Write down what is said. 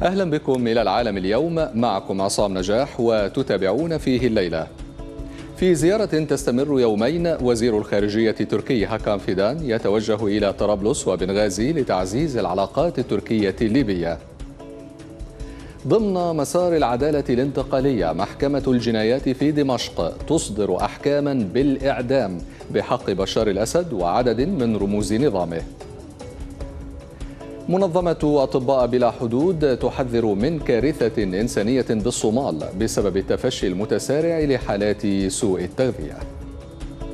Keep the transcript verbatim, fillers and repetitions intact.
أهلا بكم إلى العالم اليوم، معكم عصام نجاح وتتابعون فيه الليلة. في زيارة تستمر يومين، وزير الخارجية التركي هاكان فيدان يتوجه إلى طرابلس وبنغازي لتعزيز العلاقات التركية الليبية. ضمن مسار العدالة الانتقالية، محكمة الجنايات في دمشق تصدر أحكاما بالإعدام بحق بشار الأسد وعدد من رموز نظامه. منظمة أطباء بلا حدود تحذر من كارثة إنسانية بالصومال بسبب التفشي المتسارع لحالات سوء التغذية.